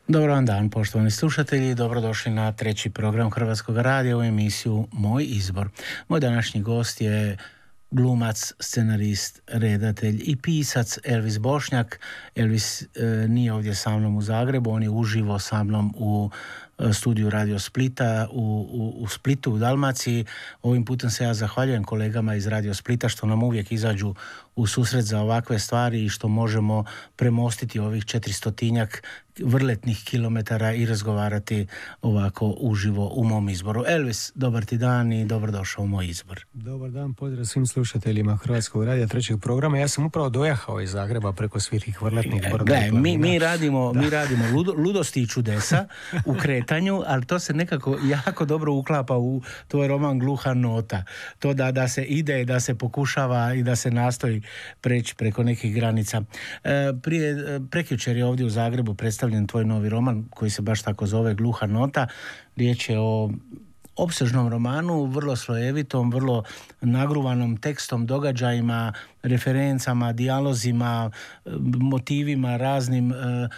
Dobar vam dan, poštovani slušatelji, dobrodošli na treći program Hrvatskog radija u emisiju Moj izbor. Moj današnji gost je glumac, scenarist, redatelj i pisac Elvis Bošnjak. Elvis nije ovdje sa mnom u Zagrebu, on je uživo sa mnom u studiju Radio Splita u Splitu, u Dalmaciji. Ovim putem se ja zahvaljujem kolegama iz Radio Splita što nam uvijek izađu u susret za ovakve stvari i što možemo premostiti ovih 400-tinjak vrletnih kilometara i razgovarati ovako uživo u mom izboru. Elvis, dobar ti dan i dobrodošao u moj izbor. Dobar dan, pozdrav svim slušateljima Hrvatskog radija trećeg programa. Ja sam upravo dojahao iz Zagreba preko svih tih vrletnih brda. Mi radimo ludosti i čudesa u kretanju, ali to se nekako jako dobro uklapa u tvoj roman Gluha nota. To da se ide, da se pokušava i da se nastoji preći preko nekih granica. Prekjučer je ovdje u Zagrebu predstavljen tvoj novi roman koji se baš tako zove Gluha nota. Riječ je o opsežnom romanu, vrlo slojevitom, vrlo nagruvanom tekstom, događajima, referencama, dijalozima, motivima raznim,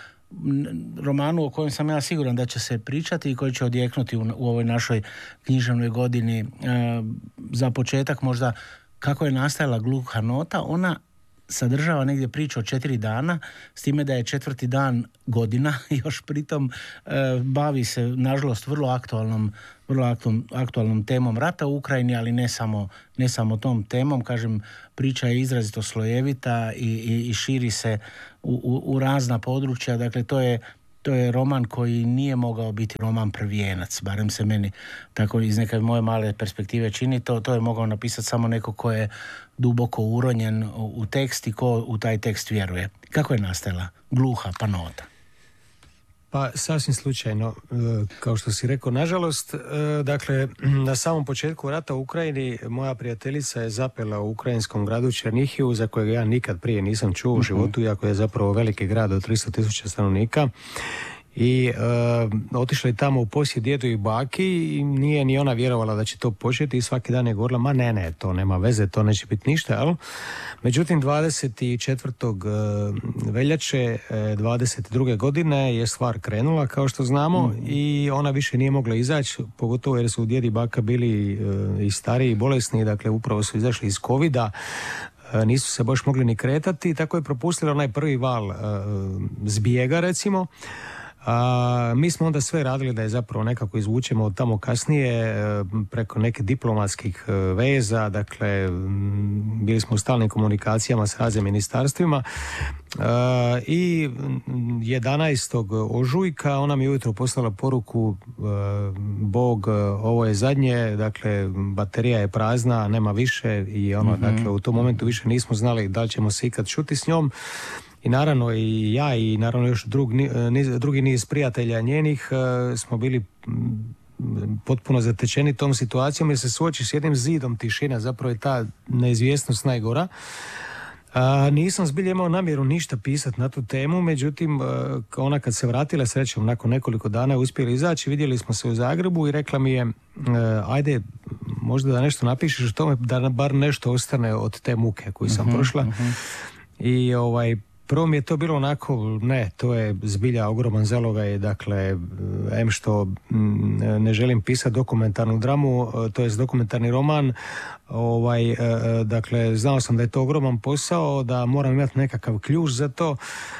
romanu o kojem sam ja siguran da će se pričati i koji će odjeknuti u ovoj našoj književnoj godini. Za početak možda kako je nastajala Gluha nota. Ona sadržava negdje priču o 4 dana, s time da je 4. dan godina, još pritom bavi se, nažalost, vrlo aktualnom temom rata u Ukrajini, ali ne samo tom temom. Kažem, priča je izrazito slojevita i širi se u razna područja. Dakle, to je roman koji nije mogao biti roman prvijenac, barem se meni tako iz neke moje male perspektive čini. To je mogao napisati samo neko ko je duboko uronjen u tekst i ko u taj tekst vjeruje. Kako je nastala Gluha pa nota? Pa sasvim slučajno, kao što si rekao, nažalost, dakle, na samom početku rata u Ukrajini moja prijateljica je zapela u ukrajinskom gradu Černihiju, za kojeg ja nikad prije nisam čuo u životu, iako je zapravo veliki grad od 300,000 stanovnika. I otišla je tamo u posjet djedu i baki i nije ni ona vjerovala da će to početi i svaki dan je govorila, ma ne, to nema veze, to neće biti ništa, jel? Međutim, 24. veljače 22. godine je stvar krenula, kao što znamo, i ona više nije mogla izaći, pogotovo jer su djed i baka bili i stariji i bolesni, dakle upravo su izašli iz covida, nisu se baš mogli ni kretati, tako je propustila onaj prvi val zbjega, recimo. Mi smo onda sve radili da je zapravo nekako izvučemo od tamo kasnije preko neke diplomatskih veza, dakle bili smo u stalnim komunikacijama s raznim ministarstvima i 11. ožujka ona mi ujutro poslala poruku, Bog, ovo je zadnje, dakle baterija je prazna, nema više i dakle u tom momentu više nismo znali da li ćemo se ikad čuti s njom. I naravno i ja i naravno još drugi niz prijatelja njenih smo bili potpuno zatečeni tom situacijom jer se suočiš s jednim zidom tišina, zapravo je ta neizvjesnost najgora. Nisam zbilja imao namjeru ništa pisati na tu temu, međutim ona kad se vratila srećom nakon nekoliko dana je uspjela izaći, vidjeli smo se u Zagrebu i rekla mi je ajde možda da nešto napišeš o tome, da bar nešto ostane od te muke koju sam prošla. I prvo mi je to bilo onako, to je zbilja ogroman zalogaj, dakle, što ne želim pisati dokumentarnu dramu, to je dokumentarni roman, dakle, znao sam da je to ogroman posao, da moram imati nekakav ključ za to,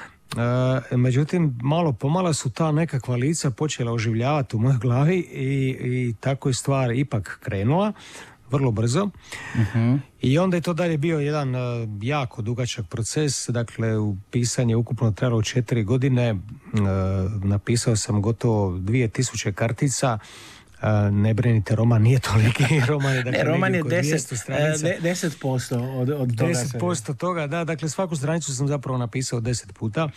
međutim, malo pomalo su ta nekakva lica počela oživljavati u mojoj glavi i tako je stvar ipak krenula. Vrlo brzo. I onda je to dalje bio jedan jako dugačak proces, dakle u pisanje ukupno trajalo 4 godine, napisao sam gotovo 2000 kartica. Ne brinite, roman nije toliki roman je, dakle, roman je 10% od toga. 10% toga, da, dakle svaku stranicu sam zapravo napisao 10 puta.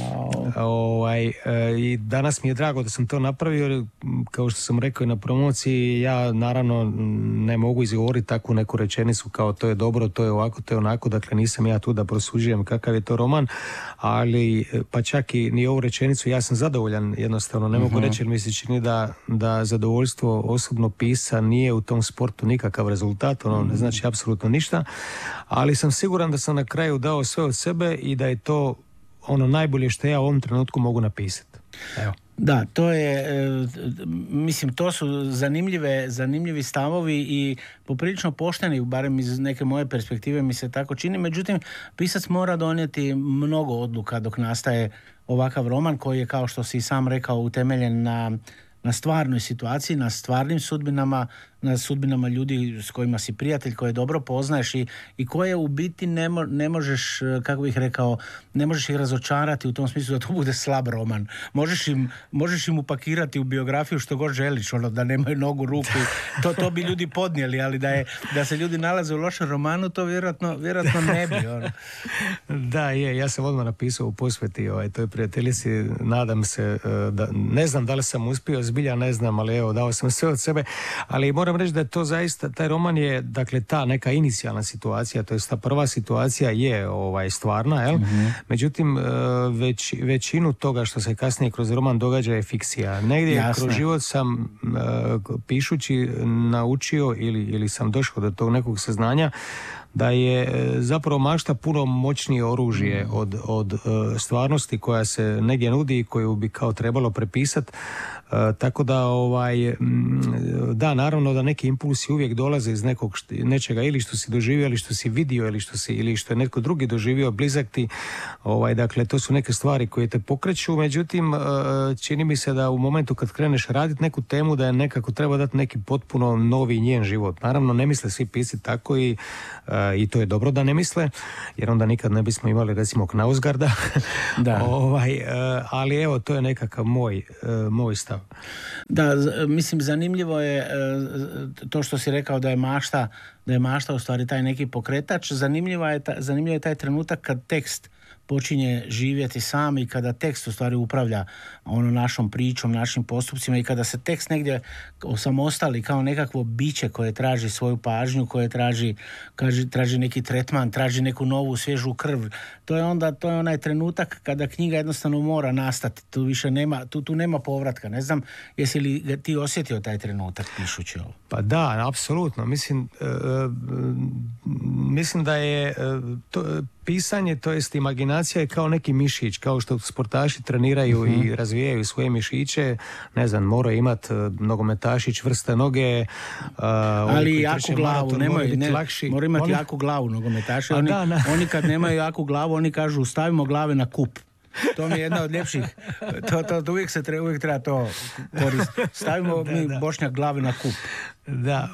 Wow. I danas mi je drago da sam to napravio, jer kao što sam rekao i na promociji, ja naravno ne mogu izgovoriti takvu neku rečenicu kao to je dobro, to je ovako, to je onako, dakle nisam ja tu da prosuđujem kakav je to roman, ali pa čak i ni ovu rečenicu ja sam zadovoljan, jednostavno ne mogu reći jer mi se čini da zadovoljstvo osobno pisa nije u tom sportu nikakav rezultat, ono ne znači apsolutno ništa, ali sam siguran da sam na kraju dao sve od sebe i da je to ono najbolje što ja u ovom trenutku mogu napisati. Evo. Da, to je, mislim, to su zanimljivi stavovi i poprilično pošteni, barem iz neke moje perspektive mi se tako čini. Međutim, pisac mora donijeti mnogo odluka dok nastaje ovakav roman koji je, kao što si i sam rekao, utemeljen na stvarnoj situaciji, na stvarnim sudbinama, na sudbinama ljudi s kojima si prijatelj, koje dobro poznaješ i koje u biti ne možeš, kako bih rekao, ne možeš ih razočarati u tom smislu da to bude slab roman. Možeš im upakirati u biografiju što god želiš, da nemaju nogu, ruku. To bi ljudi podnijeli, ali da se ljudi nalaze u lošem romanu, to vjerojatno ne bi. Da, ja sam odmah napisao u posveti toj prijateljici, nadam se, da ne znam da li sam uspio, zbilja ne znam, ali evo, dao sam sve od sebe, ali moram reći da je to zaista, taj roman je, dakle, ta neka inicijalna situacija, to je ta prva situacija je stvarna, jel? Mm-hmm. Međutim, većinu toga što se kasnije kroz roman događa je fikcija. Negdje Jasne. Kroz život sam pišući naučio ili sam došao do tog nekog saznanja da je zapravo mašta puno moćnije oružje od stvarnosti koja se negdje nudi i koju bi kao trebalo prepisati. Tako da da, naravno da neki impulsi uvijek dolaze iz nečega ili što si doživio, ili što si vidio, ili što je netko drugi doživio, blizak ti. Dakle, to su neke stvari koje te pokreću, međutim čini mi se da u momentu kad kreneš raditi neku temu da je nekako treba dati neki potpuno novi njen život. Naravno, ne misle svi pisci tako i to je dobro da ne misle, jer onda nikad ne bismo imali recimo Knausgarda. Da. Ali evo, to je nekakav moj stav. Da, mislim, zanimljivo je to što si rekao da je mašta u stvari taj neki pokretač. Zanimljivo je taj trenutak kad tekst počinje živjeti sam i kada tekst u stvari upravlja našom pričom, našim postupcima i kada se tekst negdje osamostali kao nekakvo biće koje traži svoju pažnju, koje traži neki tretman, traži neku novu svježu krv. To je onaj trenutak kada knjiga jednostavno mora nastati. Tu više nema povratka. Ne znam, jesi li ti osjetio taj trenutak pišući ovo? Pa da, apsolutno. Mislim da je pisanje, to jest imaginacija je kao neki mišić, kao što sportaši treniraju i razvijaju svoje mišiće, ne znam, moraju imati nogometaši čvrste noge, ali jaku glavu, moraju imati jaku glavu nogometaši. Oni kad nemaju jaku glavu, oni kažu stavimo glave na kup. To mi je jedna od ljepših. To uvijek treba to koristiti. Stavimo Bošnjak glave na kup. Da,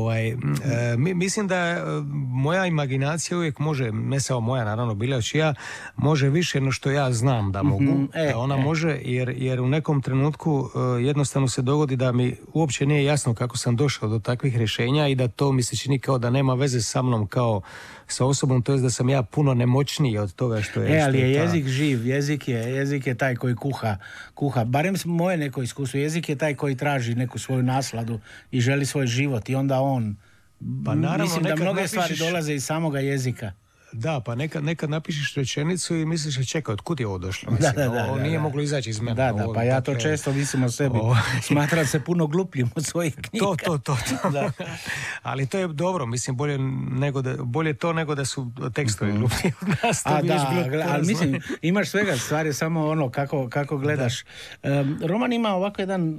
mislim da moja imaginacija uvijek može, ne samo moja, naravno, bila čija, može više no što ja znam da mogu. Ona može, jer u nekom trenutku jednostavno se dogodi da mi uopće nije jasno kako sam došao do takvih rješenja i da to mi se čini kao da nema veze sa mnom kao sa osobom, to je da sam ja puno nemoćniji od toga što je... ali je jezik živ, jezik je taj koji kuha. Barem moje neko iskustvo, jezik je taj koji traži neku svoju nasladu i želi svoj život i onda on... Pa naravno, mislim da mnoge stvari dolaze iz samoga jezika. Da, pa nekad napišeš rečenicu i misliš, čekaj, otkud je ovo došlo? Ovo nije moglo izaći iz mene. Da, pa ja to često mislim o sebi. Smatram se puno glupljim od svojih knjiga. To. Da. Ali to je dobro, mislim, bolje to nego da su tekstovi gluplji od nas. Ali mislim, imaš svega, stvar je samo kako gledaš. Roman ima ovako jedan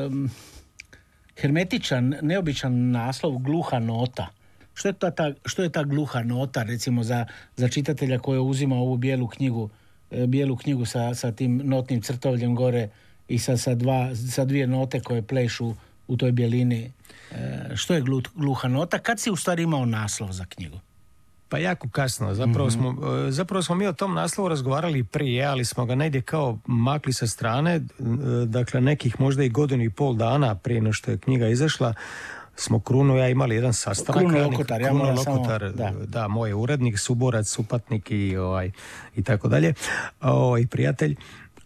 hermetičan, neobičan naslov, Gluha nota. Što je ta gluha nota, recimo, za čitatelja koji uzima ovu bijelu knjigu sa tim notnim crtovljem gore i sa dvije note koje plešu u toj bijelini? Što je gluha nota? Kad si u stvari imao naslov za knjigu? Pa jako kasno. Zapravo smo mi o tom naslovu razgovarali prije, ali smo ga negdje kao makli sa strane. Dakle, nekih možda i godinu i pol dana prije no što je knjiga izašla, smo Kruno ja imali jedan sastanak. Kruno Lokotar, da, moj urednik, suborac, supatnik i tako dalje, i prijatelj.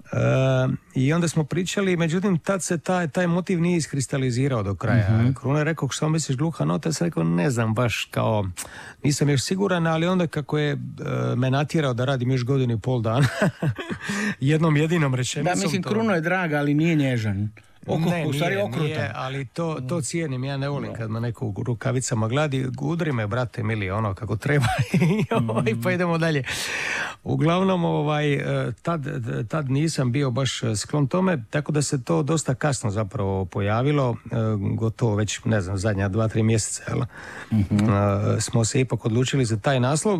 I onda smo pričali, međutim tad se taj motiv nije iskristalizirao do kraja. Kruno je rekao, što misliš gluha nota? Ja sam rekao, ne znam baš, kao nisam još siguran, ali onda kako je me natjerao da radim još godinu i pol dana jednom jedinom rečenicom. Da, mislim, Kruno je drag, ali nije nježan. Ne, u stvari okrutan. Nije, ali to cijenim, ja ne volim kad me neko u rukavicama gladi, udri me, brate mili, ono kako treba. Pa idemo dalje. Uglavnom, tad nisam bio baš sklon tome, tako da se to dosta kasno zapravo pojavilo, gotovo već, ne znam, zadnja 2-3 mjeseca, jel? Smo se ipak odlučili za taj naslov.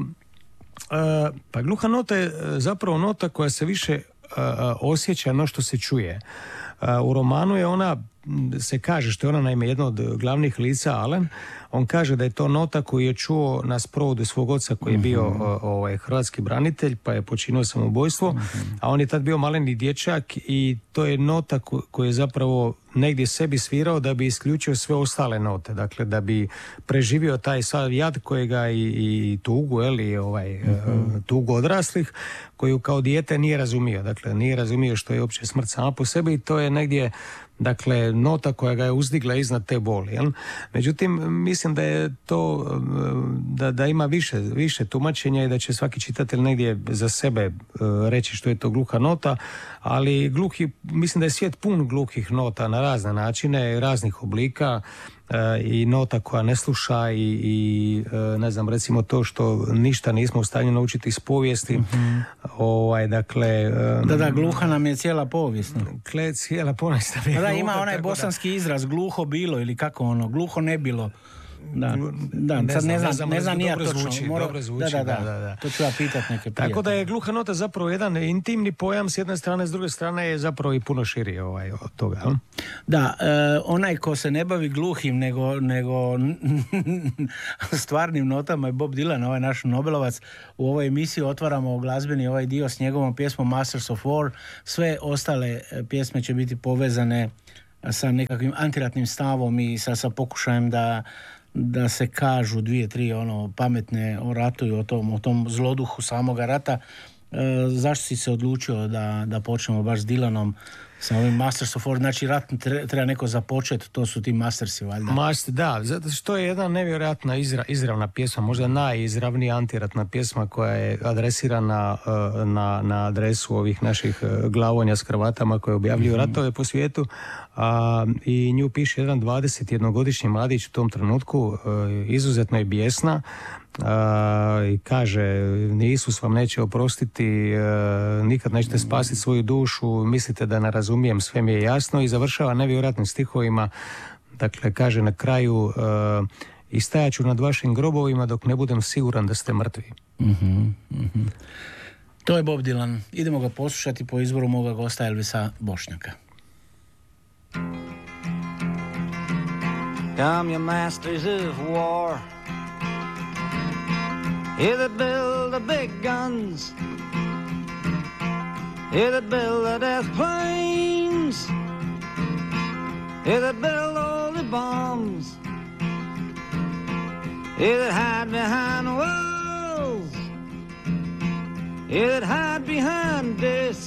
Pa gluha nota je zapravo nota koja se više osjeća no što se čuje. U romanu je ona, se kaže, što je ona naime jedna od glavnih lica, Alen, on kaže da je to nota koju je čuo na sprovodu svog oca koji je bio hrvatski branitelj, pa je počinio samoubojstvo, a on je tad bio maleni dječak i to je nota koju je zapravo negdje sebi svirao da bi isključio sve ostale note, dakle da bi preživio taj sad jad kojega i tugu, tugu odraslih, koju kao dijete nije razumio, dakle nije razumio što je uopće smrt sama po sebi i to je negdje, dakle, nota koja ga je uzdigla iznad te boli. Jel? Međutim, mislim da je to, da ima više tumačenja i da će svaki čitatelj negdje za sebe reći što je to gluha nota, ali mislim da je svijet pun gluhih nota na razne načine, raznih oblika, i nota koja ne sluša i ne znam, recimo to što ništa nismo u stanju naučiti iz povijesti. Dakle... Da, gluha nam je cijela povijest. Cijela povijest. Da, ima onaj bosanski izraz, gluho bilo ili kako ono, gluho ne bilo. Da, sad ne znam nija točno. Dobro zvuči, da. To ću ja pitat neke prijatelje. Tako da je gluha nota zapravo jedan intimni pojam s jedne strane, s druge strane je zapravo i puno širi od toga. Da, onaj ko se ne bavi gluhim nego stvarnim notama je Bob Dylan, ovaj naš Nobelovac. U ovoj emisiji otvaramo glazbeni ovaj dio s njegovom pjesmom Masters of War. Sve ostale pjesme će biti povezane sa nekakvim antiratnim stavom i sa pokušajem da se kažu 2-3 pametne o ratu i o tom zloduhu samoga rata. Zašto si se odlučio da počnemo baš s Dylanom sa ovim Masters of War? Znači rat treba neko započeti, to su ti Mastersi valjda. Da, zato što je jedna nevjerojatna izravna pjesma, možda najizravnija antiratna pjesma koja je adresirana na adresu ovih naših glavonja s kravatama koje objavljuju ratove po svijetu. I nju piše jedan 21-godišnji mladić u tom trenutku, izuzetno je bijesna, i kaže: Isus vam neće oprostiti, nikad nećete spasiti svoju dušu, mislite da ne razumijem, sve mi je jasno, i završava nevjerojatnim stihovima. Dakle, kaže na kraju: i stajat ću nad vašim grobovima dok ne budem siguran da ste mrtvi. To je Bob Dylan. Idemo ga poslušati po izboru moga gosta Elvisa Bošnjaka. Come, you masters of war, you that build the big guns, you that build the death planes, you that build all the bombs, you that hide behind walls, you that hide behind desks,